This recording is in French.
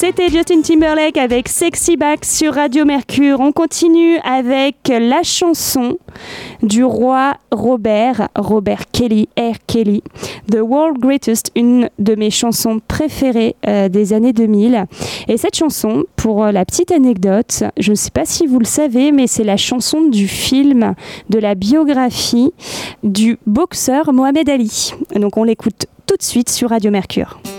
C'était Justin Timberlake avec Sexy Back sur Radio Mercure. On continue avec la chanson du roi Robert Kelly, R. Kelly, The World Greatest, une de mes chansons préférées des années 2000. Et cette chanson, pour la petite anecdote, je ne sais pas si vous le savez, mais c'est la chanson du film, de la biographie du boxeur Mohamed Ali. Donc on l'écoute tout de suite sur Radio Mercure.